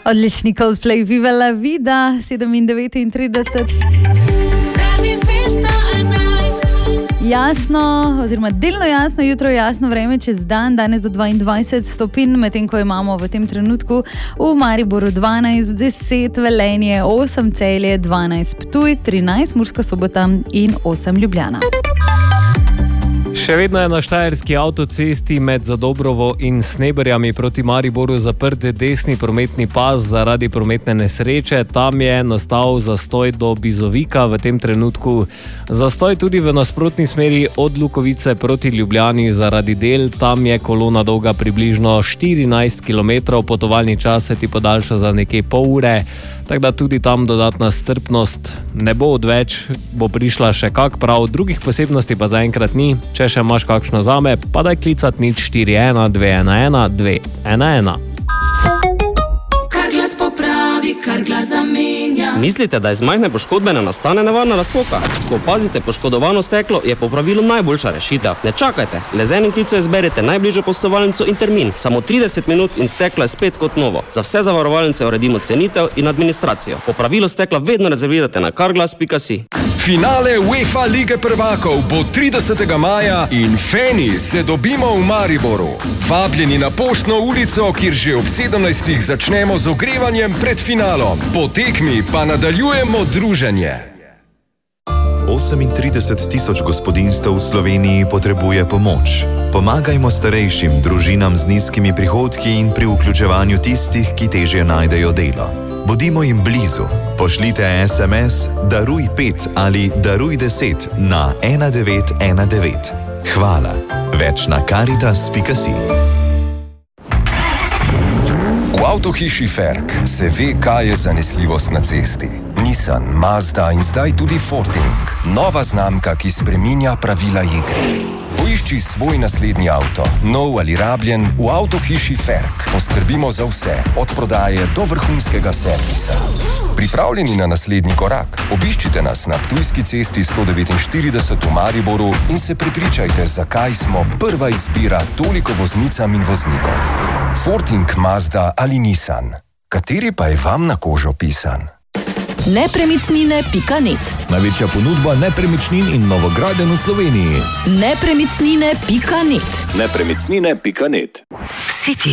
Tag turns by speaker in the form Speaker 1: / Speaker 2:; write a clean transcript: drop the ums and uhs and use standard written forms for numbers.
Speaker 1: Odlični Coldplay, Viva la vida, 7:39. Jasno, oziroma delno jasno, jutro jasno vreme čez dan, danes do 22 stopinj, medtem ko imamo v tem trenutku v Mariboru 12, 10 Velenje, 8 Celje, 12 Ptuj, 13 Murska Sobota in 8 Ljubljana.
Speaker 2: Še vedno je na štajerski avtocesti med Zadobrovo in Sneberjami proti Mariboru zaprt desni prometni pas zaradi prometne nesreče. Tam je nastal zastoj do Bizovika, v tem trenutku zastoj tudi v nasprotni smeri od Lukovice proti Ljubljani zaradi del. Tam je kolona dolga približno 14 km, potovalni čas se ti podaljša za nekaj pol ure. Tako da tudi tam dodatna strpnost ne bo odveč, bo prišla še kak prav, drugih posebnosti pa zaenkrat ni. Če še imaš kakšno zame, pa daj klicat 041 211 211.
Speaker 3: Kar glas popravi, kar glas zamenja.
Speaker 4: Mislite, da iz majhne poškodbe ne nastane nevarna razpoka? Ko opazite poškodovano steklo, je po pravilu najboljša rešitev. Ne čakajte, le z enim klicem izberite najbližjo poslovalnico in termin. Samo 30 minut in steklo je spet kot novo. Za vse zavarovalnice uredimo cenitev in administracijo. Po pravilu stekla vedno rezervirate na carglass.si.
Speaker 5: Finale UEFA Lige prvakov bo 30. maja in feni se dobimo v Mariboru. Vabljeni na Poštno ulico, kjer že ob 17. začnemo z ogrevanjem pred finalom. Po tekmi pa nadaljujemo druženje.
Speaker 6: 38.000 gospodinjstev v Sloveniji potrebuje pomoč. Pomagajmo starejšim, družinam z nizkimi prihodki in pri vključevanju tistih, ki težje najdejo delo. Bodimo jim blizu. Pošljite SMS Daruj 5 ali Daruj 10 na 1919. Hvala. Več na caritas.si.
Speaker 5: V avtohiši Ferk se ve, kaj je zanesljivost na cesti. Nissan, Mazda in zdaj tudi Forting. Nova znamka, ki spreminja pravila igre. Poišči svoj naslednji avto, nov ali rabljen, v avtohiši Ferk. Poskrbimo za vse, od prodaje do vrhunskega servisa. Pripravljeni na naslednji korak? Obiščite nas na Ptujski cesti 149 v Mariboru in se prepričajte, zakaj smo prva izbira toliko voznicam in voznikom. Forting, Mazda ali Nissan. Kateri pa je vam na kožo pisan?
Speaker 7: Nepremičnine.net.
Speaker 8: Največja ponudba nepremičnin in novogradenj v Sloveniji.
Speaker 7: Nepremičnine.net.
Speaker 8: Nepremičnine.net.
Speaker 7: City.